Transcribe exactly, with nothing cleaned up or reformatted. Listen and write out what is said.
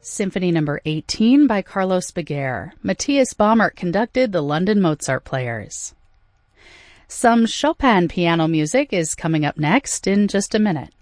Symphony Number eighteen by Carlos Beguer. Matthias Baumert conducted the London Mozart Players. Some Chopin piano music is coming up next in just a minute.